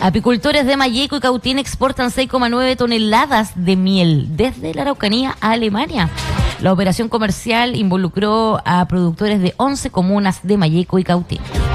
Apicultores de Malleco y Cautín exportan 6,9 toneladas de miel desde la Araucanía a Alemania. La operación comercial involucró a productores de 11 comunas de Malleco y Cautín.